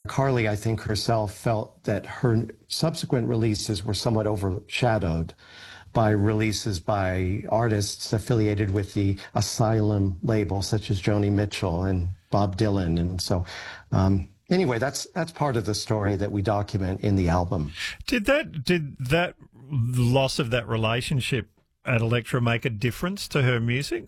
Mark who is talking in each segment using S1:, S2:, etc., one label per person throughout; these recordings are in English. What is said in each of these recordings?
S1: Carly, I think herself felt that her subsequent releases were somewhat overshadowed by releases by artists affiliated with the Asylum label, such as Joni Mitchell and Bob Dylan. And so, anyway, that's part of the story that we document in the album.
S2: Did that loss of that relationship at Elektra make a difference to her music?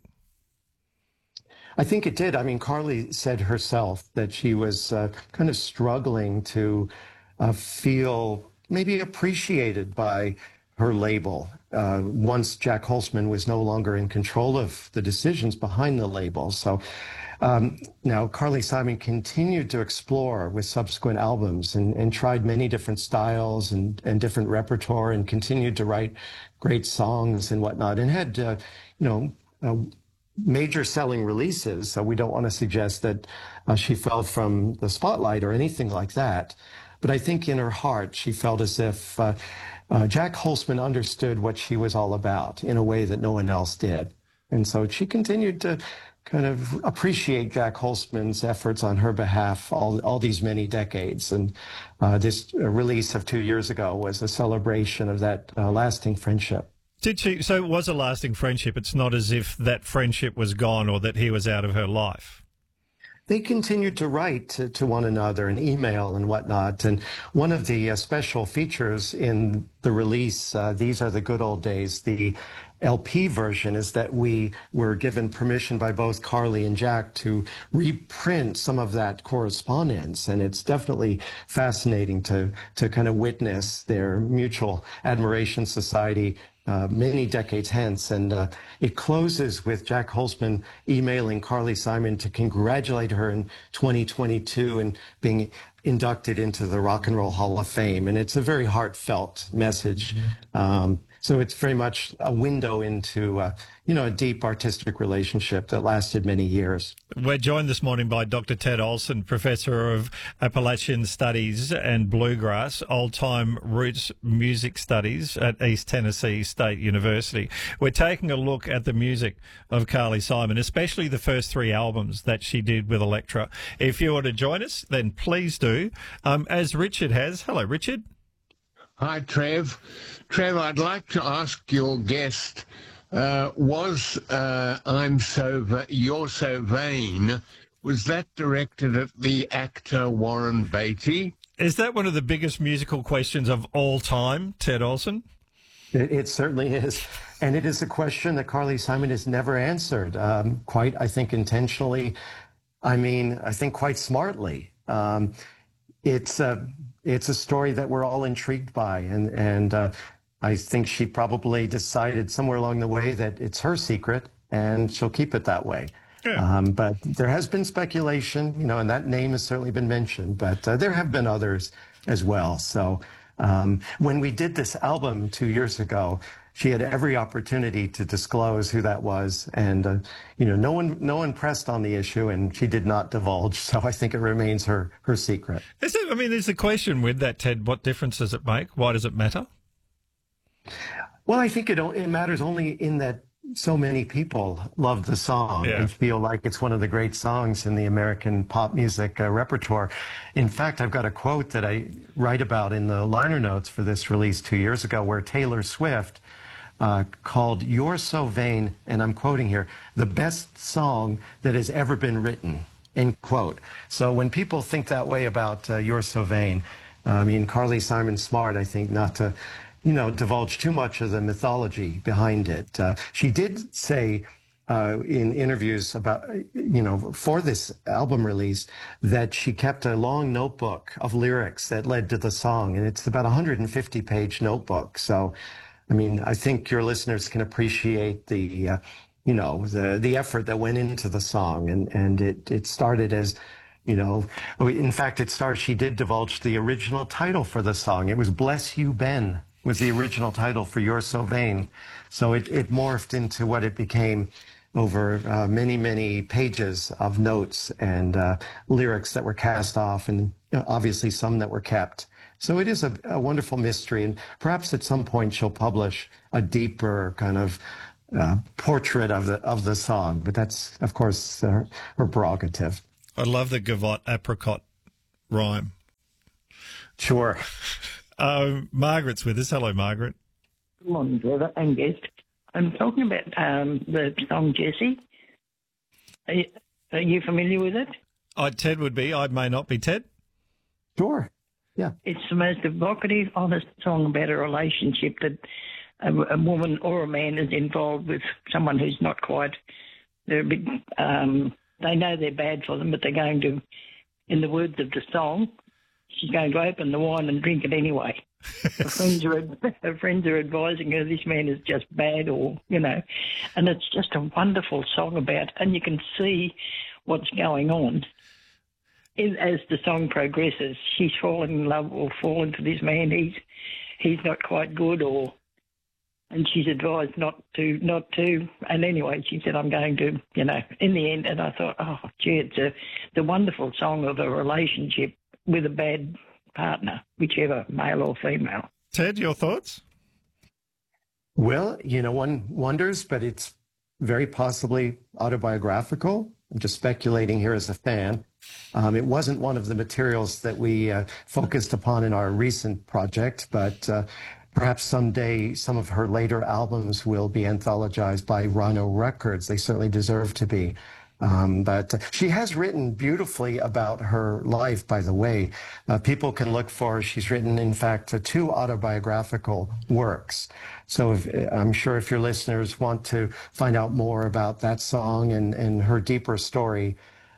S1: I think it did. I mean, Carly said herself that she was kind of struggling to feel maybe appreciated by her label. Once Jack Holzman was no longer in control of the decisions behind the label. So now Carly Simon continued to explore with subsequent albums and tried many different styles and different repertoire and continued to write great songs and whatnot and had, major selling releases. So we don't want to suggest that she fell from the spotlight or anything like that. But I think in her heart, she felt as if Jack Holzman understood what she was all about in a way that no one else did. And so she continued to kind of appreciate Jack Holzman's efforts on her behalf all these many decades. And this release of 2 years ago was a celebration of that lasting friendship.
S2: Did she? So it was a lasting friendship. It's not as if that friendship was gone or that he was out of her life.
S1: They continued to write to one another and email and whatnot. And one of the special features in the release, These Are the Good Old Days, the LP version, is that we were given permission by both Carly and Jack to reprint some of that correspondence. And it's definitely fascinating to kind of witness their mutual admiration society many decades hence. And it closes with Jack Holzman emailing Carly Simon to congratulate her in 2022 and being inducted into the Rock and Roll Hall of Fame. And it's a very heartfelt message. So it's very much a window into, a deep artistic relationship that lasted many years.
S2: We're joined this morning by Dr. Ted Olson, Professor of Appalachian Studies and Bluegrass, Old-Time Roots Music Studies at East Tennessee State University. We're taking a look at the music of Carly Simon, especially the first three albums that she did with Elektra. If you want to join us, then please do. As Richard has. Hello, Richard.
S3: Hi, Trev. Trev, I'd like to ask your guest, was You're So Vain, was that directed at the actor Warren Beatty?
S2: Is that one of the biggest musical questions of all time, Ted Olson?
S1: It certainly is. And it is a question that Carly Simon has never answered, quite, I think, intentionally. I think quite smartly. It's a story that we're all intrigued by, and I think she probably decided somewhere along the way that it's her secret, and she'll keep it that way. Yeah. But there has been speculation, and that name has certainly been mentioned, but there have been others as well. So when we did this album 2 years ago, she had every opportunity to disclose who that was, and no one pressed on the issue, and she did not divulge. So I think it remains her secret.
S2: There's a question with that, Ted. What difference does it make? Why does it matter?
S1: Well, I think it matters only in that so many people love the song and feel like it's one of the great songs in the American pop music repertoire. In fact, I've got a quote that I write about in the liner notes for this release 2 years ago, where Taylor Swift called You're So Vain, and I'm quoting here, the best song that has ever been written, end quote. So when people think that way about You're So Vain, Carly Simon's smart, I think, not to divulge too much of the mythology behind it. She did say in interviews about, for this album release, that she kept a long notebook of lyrics that led to the song, and it's about a 150-page notebook. So, I think your listeners can appreciate the effort that went into the song, and it started as, in fact, she did divulge the original title for the song. It was Bless You, Ben, was the original title for You're So Vain. So it morphed into what it became over many, many pages of notes and lyrics that were cast off, and obviously some that were kept. So it is a wonderful mystery, and perhaps at some point she'll publish a deeper kind of portrait of the song, but that's, of course, her prerogative.
S2: I love the Gavotte apricot rhyme.
S1: Sure.
S2: Margaret's with us. Hello, Margaret.
S4: Good morning, Trevor and guest. I'm talking about the song Jessie. Are you familiar with it?
S2: Ted would be. I may not be. Ted?
S1: Sure. Yeah.
S4: It's the most evocative, honest song about a relationship that a woman or a man is involved with someone who's not quite. They're a bit. They know they're bad for them, but they're going to, in the words of the song, she's going to open the wine and drink it anyway. Her friends are advising her this man is just bad, or and it's just a wonderful song about, and you can see what's going on. As the song progresses, she's falling in love or falling for this man. He's not quite good, and she's advised not to. And anyway, she said, I'm going to, in the end. And I thought, oh, gee, it's the wonderful song of a relationship with a bad partner, whichever, male or female.
S2: Ted, your thoughts?
S1: Well, one wonders, but it's very possibly autobiographical. I'm just speculating here as a fan. It wasn't one of the materials that we focused upon in our recent project, but perhaps someday some of her later albums will be anthologized by Rhino Records. They certainly deserve to be. But she has written beautifully about her life, by the way. People can look for, she's written, in fact, 2 autobiographical works. So I'm sure if your listeners want to find out more about that song and her deeper story,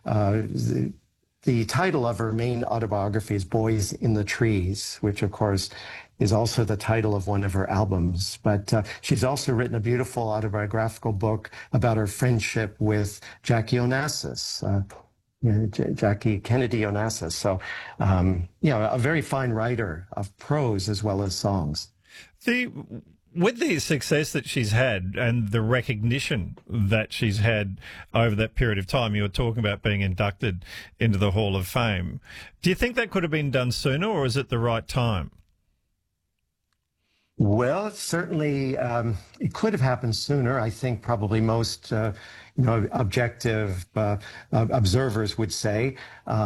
S1: the title of her main autobiography is Boys in the Trees, which, of course, is also the title of one of her albums. But she's also written a beautiful autobiographical book about her friendship with Jackie Onassis, Jackie Kennedy Onassis. So, a very fine writer of prose as well as songs.
S2: With the success that she's had and the recognition that she's had over that period of time, you were talking about being inducted into the Hall of Fame. Do you think that could have been done sooner, or is it the right time?
S1: Well, certainly it could have happened sooner. I think probably most objective observers would say.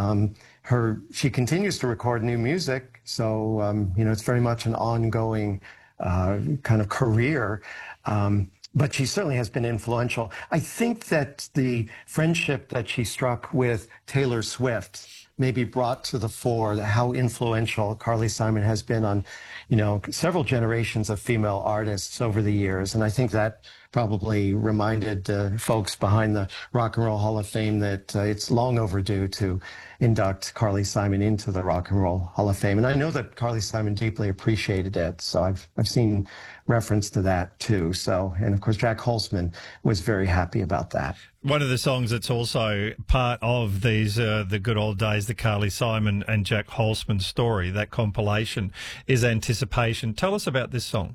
S1: She continues to record new music, so it's very much an ongoing kind of career. But she certainly has been influential. I think that the friendship that she struck with Taylor Swift maybe brought to the fore how influential Carly Simon has been on, several generations of female artists over the years. And I think that probably reminded folks behind the Rock and Roll Hall of Fame that it's long overdue to induct Carly Simon into the Rock and Roll Hall of Fame. And I know that Carly Simon deeply appreciated it. So I've seen reference to that too. So, and of course, Jack Holzman was very happy about that.
S2: One of the songs that's also part of these, the good old days, the Carly Simon and Jack Holzman story, that compilation, is Anticipation. Tell us about this song.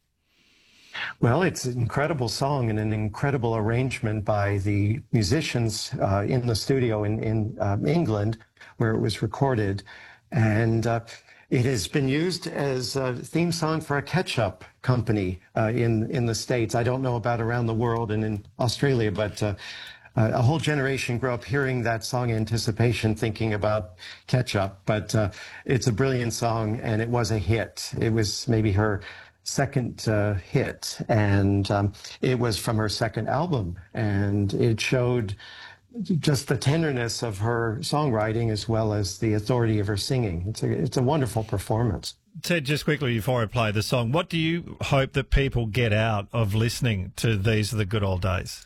S1: Well, it's an incredible song and an incredible arrangement by the musicians in the studio in England, where it was recorded. And it has been used as a theme song for a ketchup company in the States. I don't know about around the world and in Australia, but a whole generation grew up hearing that song Anticipation, thinking about ketchup. But it's a brilliant song, and it was a hit. It was maybe her second hit, and it was from her second album, and it showed just the tenderness of her songwriting as well as the authority of her singing. It's a wonderful performance.
S2: Ted, just quickly before I play the song, what do you hope that people get out of listening to These Are the Good Old Days?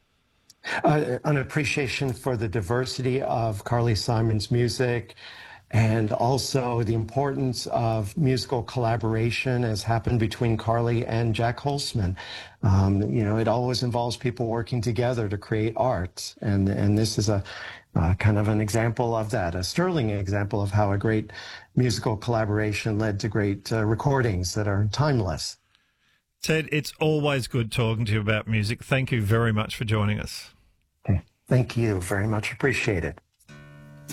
S1: An appreciation for the diversity of Carly Simon's music, and also the importance of musical collaboration as happened between Carly and Jack Holzman. It always involves people working together to create art. And this is a kind of an example of that, a sterling example of how a great musical collaboration led to great recordings that are timeless.
S2: Ted, it's always good talking to you about music. Thank you very much for joining us.
S1: Okay. Thank you very much. Appreciate it.